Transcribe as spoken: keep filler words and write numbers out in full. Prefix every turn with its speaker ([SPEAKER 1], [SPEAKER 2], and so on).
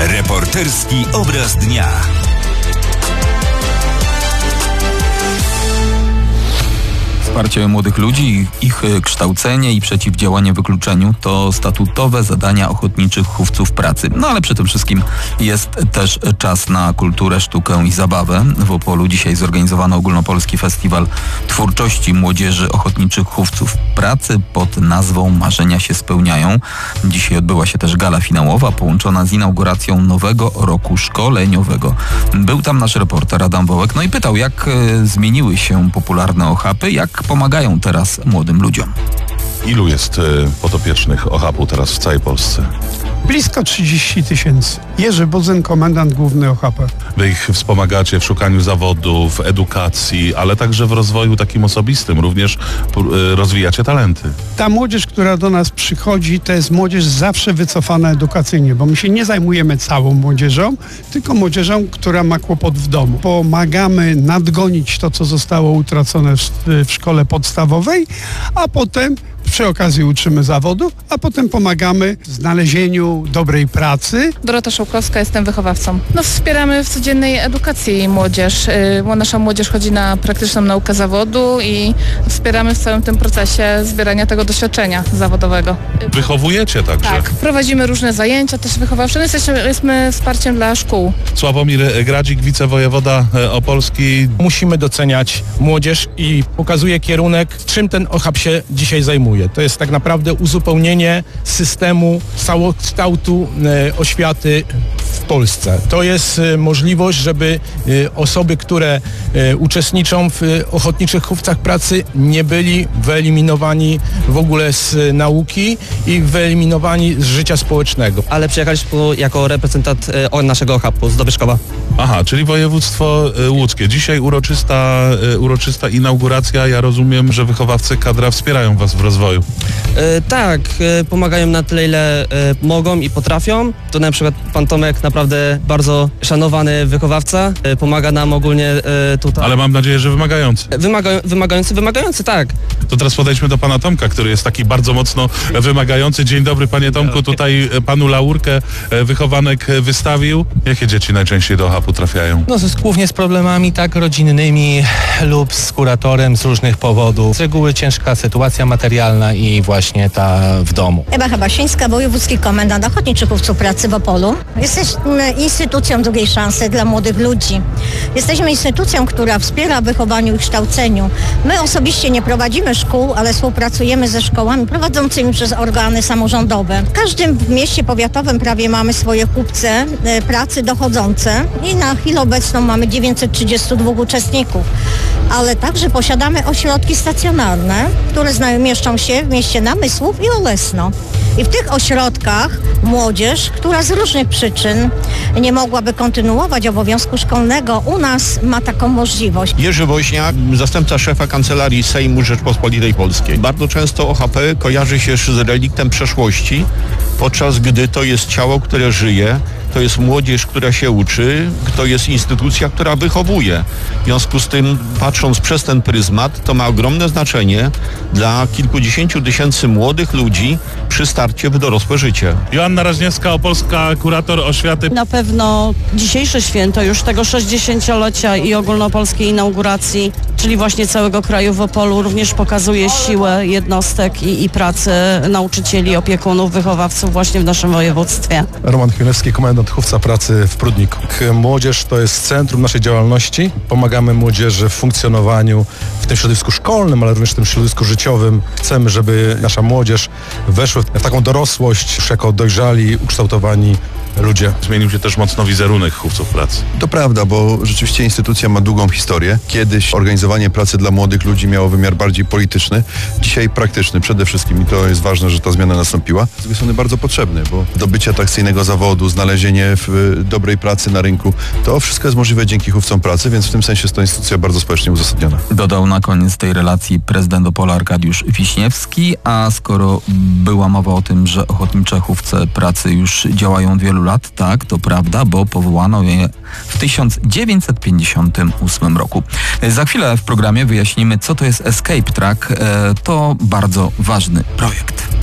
[SPEAKER 1] Reporterski obraz dnia.
[SPEAKER 2] Wsparcie młodych ludzi, ich kształcenie i przeciwdziałanie wykluczeniu to statutowe zadania ochotniczych chówców pracy. No ale przy tym wszystkim jest też czas na kulturę, sztukę i zabawę. W Opolu dzisiaj zorganizowano ogólnopolski festiwal twórczości młodzieży ochotniczych chówców pracy pod nazwą Marzenia się spełniają. Dzisiaj odbyła się też gala finałowa połączona z inauguracją nowego roku szkoleniowego. Był tam nasz reporter Adam Wołek, no i pytał, jak e, zmieniły się popularne ochapy, jak pomagają teraz młodym ludziom.
[SPEAKER 3] Ilu jest y, podopiecznych ochapu teraz w całej Polsce?
[SPEAKER 4] Blisko trzydzieści tysięcy. Jerzy Budzen, komendant główny O H P.
[SPEAKER 3] Wy ich wspomagacie w szukaniu zawodu, w edukacji, ale także w rozwoju takim osobistym. Również y, rozwijacie talenty.
[SPEAKER 4] Ta młodzież, która do nas przychodzi, to jest młodzież zawsze wycofana edukacyjnie, bo my się nie zajmujemy całą młodzieżą, tylko młodzieżą, która ma kłopot w domu. Pomagamy nadgonić to, co zostało utracone w, w szkole podstawowej, a potem przy okazji uczymy zawodu, a potem pomagamy w znalezieniu dobrej pracy.
[SPEAKER 5] Dorota Szołkowska, jestem wychowawcą. No, wspieramy w codziennej edukacji młodzież. Yy, nasza młodzież chodzi na praktyczną naukę zawodu i wspieramy w całym tym procesie zbierania tego doświadczenia zawodowego.
[SPEAKER 3] Wychowujecie także?
[SPEAKER 5] Tak, prowadzimy różne zajęcia też wychowawcze. Jesteśmy, jesteśmy wsparciem dla szkół.
[SPEAKER 3] Sławomir Gradzik, wicewojewoda opolski.
[SPEAKER 6] Musimy doceniać młodzież i pokazuje kierunek, czym ten O H P się dzisiaj zajmuje. To jest tak naprawdę uzupełnienie systemu całokształtu e, oświaty w Polsce. To jest e, możliwość, żeby e, osoby, które e, uczestniczą w e, ochotniczych chówcach pracy, nie byli wyeliminowani w ogóle z e, nauki i wyeliminowani z życia społecznego.
[SPEAKER 7] Ale przyjechaliśmy tu jako reprezentant e, naszego O H P-u z Dobrzeszkowa.
[SPEAKER 3] Aha, czyli województwo e, łódzkie. Dzisiaj uroczysta, e, uroczysta inauguracja. Ja rozumiem, że wychowawcy kadra wspierają was w rozwoju.
[SPEAKER 7] E, tak, e, pomagają na tyle, ile e, mogą i potrafią. To na przykład pan Tomek, naprawdę bardzo szanowany wychowawca, e, pomaga nam ogólnie e, tutaj.
[SPEAKER 3] Ale mam nadzieję, że wymagający.
[SPEAKER 7] Wymaga, wymagający, wymagający, tak.
[SPEAKER 3] To teraz podejdźmy do pana Tomka, który jest taki bardzo mocno wymagający. Dzień dobry, panie Tomku, tutaj panu laurkę wychowanek wystawił. Jakie dzieci najczęściej do O H P-u trafiają?
[SPEAKER 8] No z, głównie z problemami tak rodzinnymi lub z kuratorem z różnych powodów. Z reguły ciężka sytuacja materialna i właśnie ta w domu.
[SPEAKER 9] Ewa Habasińska, wojewódzki komendant ochotniczych chówców pracy w Opolu. Jesteśmy instytucją drugiej szansy dla młodych ludzi. Jesteśmy instytucją, która wspiera w wychowaniu i kształceniu. My osobiście nie prowadzimy szkół, ale współpracujemy ze szkołami prowadzącymi przez organy samorządowe. W każdym mieście powiatowym prawie mamy swoje chówce pracy dochodzące i na chwilę obecną mamy dziewięćset trzydzieści dwa uczestników. Ale także posiadamy ośrodki stacjonarne, które znają, mieszczą się w mieście Namysłów i Olesno. I w tych ośrodkach młodzież, która z różnych przyczyn nie mogłaby kontynuować obowiązku szkolnego, u nas ma taką możliwość.
[SPEAKER 10] Jerzy Woźniak, zastępca szefa Kancelarii Sejmu Rzeczpospolitej Polskiej. Bardzo często O H P kojarzy się z reliktem przeszłości, podczas gdy to jest ciało, które żyje, to jest młodzież, która się uczy, to jest instytucja, która wychowuje. W związku z tym, patrząc przez ten pryzmat, to ma ogromne znaczenie dla kilkudziesięciu tysięcy młodych ludzi przy starcie w dorosłe życie.
[SPEAKER 3] Joanna Raźniewska, opolska kurator oświaty.
[SPEAKER 11] Na pewno dzisiejsze święto już tego sześćdziesięciolecia i ogólnopolskiej inauguracji, czyli właśnie całego kraju w Opolu, również pokazuje siłę jednostek i, i pracy nauczycieli, opiekunów, wychowawców właśnie w naszym województwie.
[SPEAKER 12] Roman Chmielewski, komendant chówca pracy w Prudniku. Młodzież to jest centrum naszej działalności. Pomagamy młodzieży w funkcjonowaniu w tym środowisku szkolnym, ale również w tym środowisku życiowym. Chcemy, żeby nasza młodzież weszła w taką dorosłość już jako dojrzali, ukształtowani ludzie.
[SPEAKER 3] Zmienił się też mocno wizerunek chówców pracy.
[SPEAKER 13] To prawda, bo rzeczywiście instytucja ma długą historię. Kiedyś organizowanie pracy dla młodych ludzi miało wymiar bardziej polityczny, dzisiaj praktyczny przede wszystkim i to jest ważne, że ta zmiana nastąpiła. Z drugiej strony bardzo potrzebny, bo dobycie atrakcyjnego zawodu, znalezienie w dobrej pracy na rynku, to wszystko jest możliwe dzięki chówcom pracy, więc w tym sensie jest to instytucja bardzo społecznie uzasadniona.
[SPEAKER 2] Dodał na koniec tej relacji prezydent Opola Arkadiusz Wiśniewski, a skoro była mowa o tym, że ochotnicze chówce pracy już działają od wielu lat, tak, to prawda, bo powołano je w tysiąc dziewięćset pięćdziesiątym ósmym roku. Za chwilę w programie wyjaśnimy, co to jest Escape Track. To bardzo ważny projekt.